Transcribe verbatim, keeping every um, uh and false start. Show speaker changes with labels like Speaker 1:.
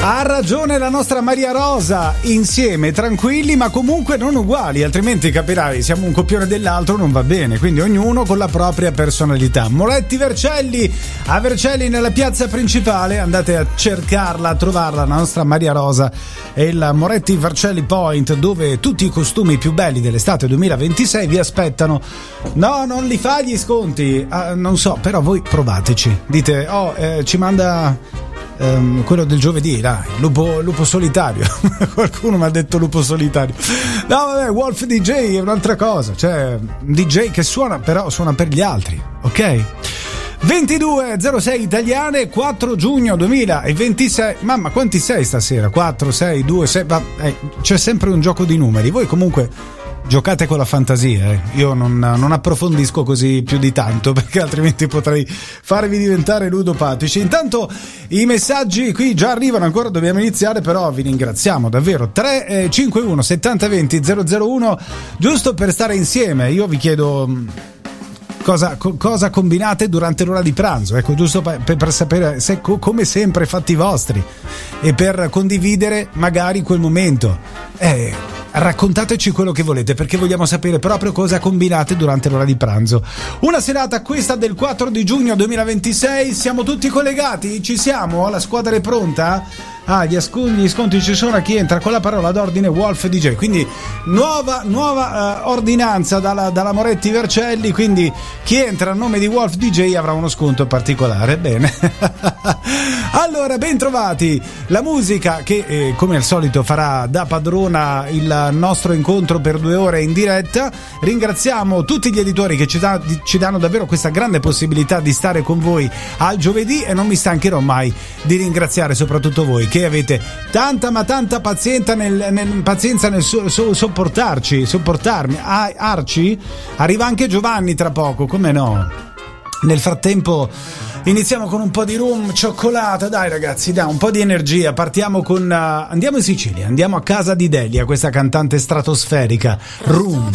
Speaker 1: Ha ragione la nostra Maria Rosa, insieme, tranquilli ma comunque non uguali, altrimenti capirai, siamo un copione dell'altro, non va bene, quindi ognuno con la propria personalità. Moretti Vercelli, a Vercelli nella piazza principale, andate a cercarla, a trovarla, la nostra Maria Rosa e il Moretti Vercelli Point, dove tutti i costumi più belli dell'estate duemilaventisei vi aspettano. No, non li fa gli sconti, ah, non so, però voi provateci, dite, oh, eh, ci manda... Um, quello del giovedì, dai, lupo, lupo solitario. Qualcuno mi ha detto lupo solitario. No, vabbè, Wolf D J è un'altra cosa, cioè un D J che suona, però suona per gli altri, ok? ventidue zero sei italiane, quattro giugno duemilaventisei. Mamma, quanti sei stasera? quattro, sei, due, sei. Ma, eh, c'è sempre un gioco di numeri. Voi comunque giocate con la fantasia, eh. Io non, non approfondisco così più di tanto, perché altrimenti potrei farvi diventare ludopatici. Intanto i messaggi qui già arrivano, ancora dobbiamo iniziare, però vi ringraziamo davvero. Tre cinque uno settanta venti zero zero uno, giusto per stare insieme. Io vi chiedo cosa, co, cosa combinate durante l'ora di pranzo, ecco, giusto per, per sapere se co, come sempre fatti vostri e per condividere magari quel momento. Eh Raccontateci quello che volete, perché vogliamo sapere proprio cosa combinate durante l'ora di pranzo. Una serata, questa del quattro di giugno duemilaventisei, siamo tutti collegati? Ci siamo? La squadra è pronta? Ah, gli, asco- gli sconti ci sono a chi entra con la parola d'ordine Wolf D J, quindi nuova, nuova uh, ordinanza dalla, dalla Moretti Vercelli, quindi chi entra a nome di Wolf D J avrà uno sconto particolare. Bene. Allora, ben trovati. La musica che eh, come al solito farà da padrona il nostro incontro per due ore in diretta. Ringraziamo tutti gli editori che ci, da, ci danno davvero questa grande possibilità di stare con voi al giovedì, e non mi stancherò mai di ringraziare soprattutto voi che avete tanta ma tanta pazienza nel, nel, pazienza nel so, so, sopportarci, sopportarmi. Ah, Arci? Arriva anche Giovanni tra poco, come no? Nel frattempo iniziamo con un po' di rum, cioccolata, dai ragazzi, dai, un po' di energia. Partiamo con uh, andiamo in Sicilia, andiamo a casa di Delia, questa cantante stratosferica, Rum.